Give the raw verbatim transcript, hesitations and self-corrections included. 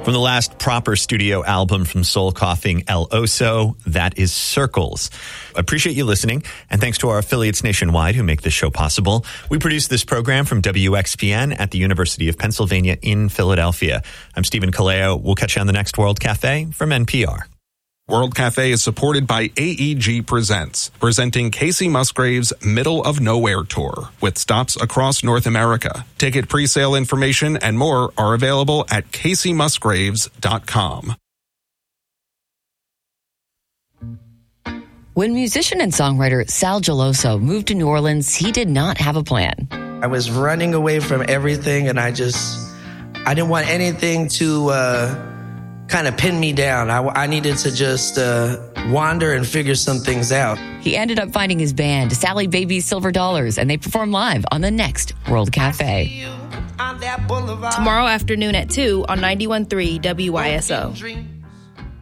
From the last proper studio album from soul-coughing El Oso, that is Circles. Appreciate you listening, and thanks to our affiliates nationwide who make this show possible. We produce this program from W X P N at the University of Pennsylvania in Philadelphia. I'm Stephen Kaleo. We'll catch you on the next World Cafe from N P R. World Cafe is supported by A E G Presents, presenting Casey Musgraves' Middle of Nowhere Tour, with stops across North America. Ticket pre-sale information and more are available at casey musgraves dot com. When musician and songwriter Sal Geloso moved to New Orleans, he did not have a plan. I was running away from everything, and I just, I didn't want anything to uh, kind of pin me down. I, I needed to just uh, wander and figure some things out. He ended up finding his band, Sally Baby's Silver Dollars, and they performed live on the next World Cafe. Tomorrow afternoon at two on ninety-one point three W I S O.